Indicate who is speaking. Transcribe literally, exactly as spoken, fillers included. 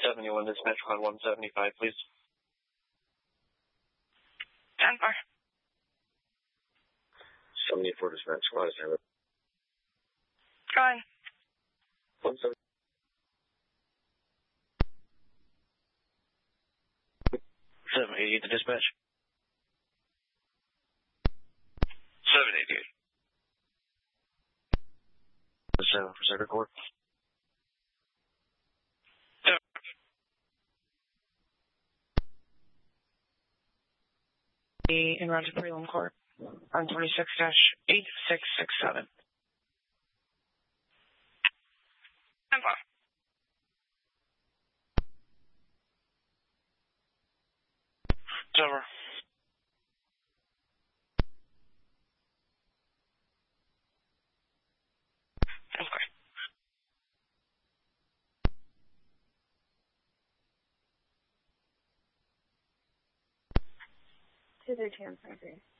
Speaker 1: seventy-one, dispatch cloud one seventy-five, please.
Speaker 2: ten four.
Speaker 1: seventy-four, dispatch cloud seven.
Speaker 2: Go ahead.
Speaker 1: one seventy. seven eighty-eight to dispatch.
Speaker 2: seven eighty-eight.
Speaker 1: seven for second court.
Speaker 2: seven. In round to prelim court on twenty-six dash eight six six seven. ten four. It's over. Okay.
Speaker 3: Two thirteen, I agree.